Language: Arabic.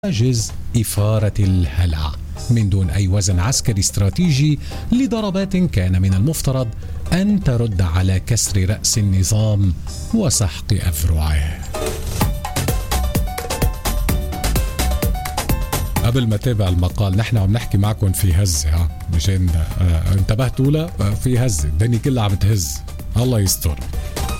حاجز إثارة الهلع من دون أي وزن عسكري استراتيجي لضربات كان من المفترض أن ترد على كسر رأس النظام وسحق أفرعه. قبل ما تابع المقال نحن عم نحكي معكم في هزة مشان انتبهتوا له في هزة الدنيا كلها عم تهز الله يستر.